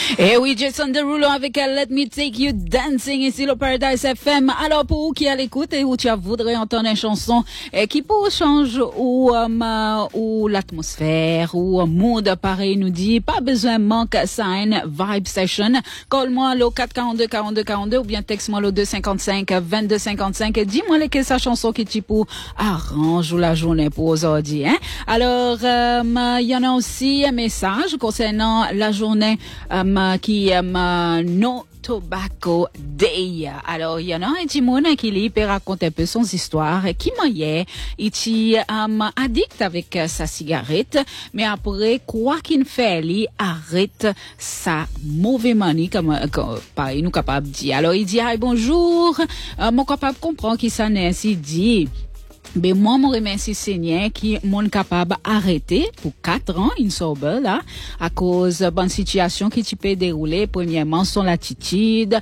Et oui, Jason Derulo avec Let Me Take You Dancing ici le Paradise FM. Alors pour vous qui à l'écoute et où tu voudrais entendre une chanson qui peut changer ou l'atmosphère ou un mood pareil nous dit pas besoin manque sign vibe session. Call-moi le 442 ou bien texte-moi le 255 et dis-moi lequel sa chanson qui tu pour arrange la journée pour aujourd'hui hein. Alors il y en a aussi un message concernant la journée qui No Tobacco Day. Alors, il y en a un petit monde qui lui peut raconter un peu son histoire, qui moyen, il est addict avec sa cigarette, mais après, quoi qu'il fait, il arrête sa mauvaise manie, comme pareil, nous capable de dire. Alors, il dit, ah, bonjour, mon capable comprend qui ça n'est ainsi dit. Ben moi mon remercie Seigneur qui m'ont capable arrêter pour 4 ans une sober là à cause bonne situation qui tu peux dérouler premièrement son l'attitude